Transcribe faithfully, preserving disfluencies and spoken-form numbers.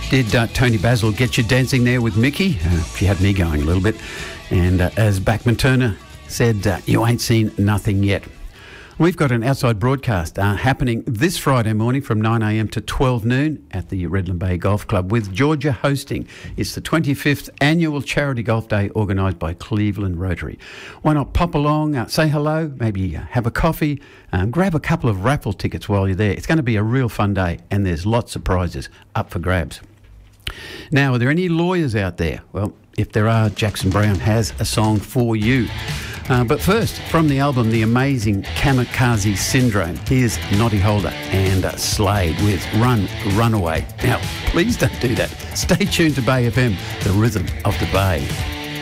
Did uh, Tony Basil get you dancing there with Mickey? Uh, she had me going a little bit. And uh, as Bachman Turner said, uh, you ain't seen nothing yet. We've got an outside broadcast uh, happening this Friday morning from nine a m to twelve noon at the Redland Bay Golf Club with Georgia hosting. It's the twenty-fifth annual charity golf day organised by Cleveland Rotary. Why not pop along, uh, say hello, maybe uh, have a coffee, um, grab a couple of raffle tickets while you're there. It's going to be a real fun day and there's lots of prizes up for grabs. Now, are there any lawyers out there? Well, if there are, Jackson Brown has a song for you. Uh, but first, from the album The Amazing Kamikaze Syndrome, here's Noddy Holder and uh, Slade with Run, Runaway. Now, please don't do that. Stay tuned to Bay F M, the rhythm of the Bay.